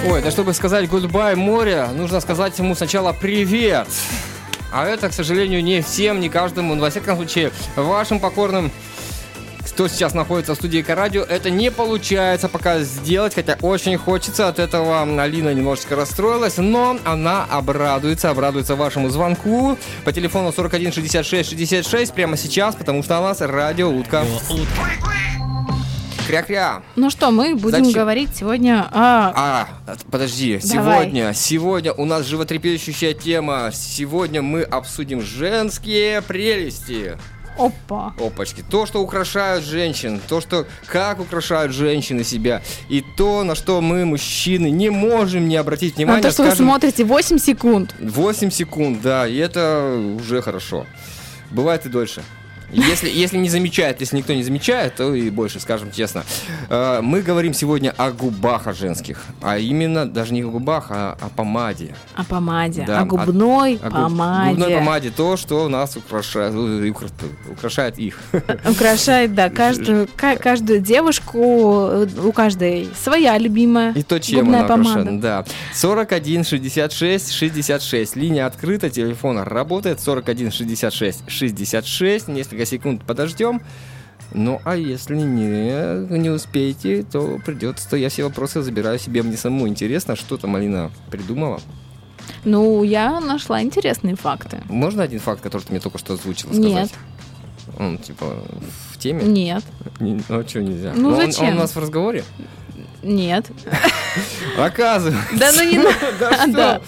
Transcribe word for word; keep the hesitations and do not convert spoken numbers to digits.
Ой, да чтобы сказать goodbye море, нужно сказать ему сначала привет. А это, к сожалению, не всем, не каждому, но во всяком случае, вашим покорным, кто сейчас находится в студии К-радио, это не получается пока сделать, хотя очень хочется. От этого Алина немножечко расстроилась, но она обрадуется, обрадуется вашему звонку по телефону сорок один шестьдесят шесть шестьдесят шесть прямо сейчас, потому что у нас радио утка. Кря-кря. Ну что, мы будем Зачем? говорить сегодня о... А, подожди, Давай. сегодня, сегодня у нас животрепещущая тема. Сегодня мы обсудим женские прелести. Опа. Опачки. То, что украшают женщин, то, что как украшают женщины себя, и то, на что мы, мужчины, не можем не обратить внимания. На то, что скажем, вы смотрите восемь секунд. восемь секунд, да, и это уже хорошо. Бывает и дольше. Если, если не замечает, если никто не замечает, то и больше, скажем честно. Э, мы говорим сегодня о губах о женских, а именно даже не о губах, а о помаде. О помаде, Да, о губной о, о помаде. губной помаде, то, что нас украшает, украшает их. Украшает, да, каждую, ка- каждую девушку, у каждой своя любимая И то, чем губная она помада. украшена, да. сорок один шестьдесят шесть шестьдесят шесть. Линия открыта, телефон работает. сорок один шестьдесят шесть шестьдесят шесть. Несколько секунд подождем. Ну, а если не, не успеете, то придется, то я все вопросы забираю себе. Мне самому интересно, что там Алина придумала. Ну, я нашла интересные факты. Можно один факт, который ты мне только что озвучила, Нет. сказать? Он, типа, в теме? Нет, Не- ну, а что нельзя? Ну, Он- Он, зачем? у нас в разговоре? нет. Оказывается. Да ну не надо. Да что? Да.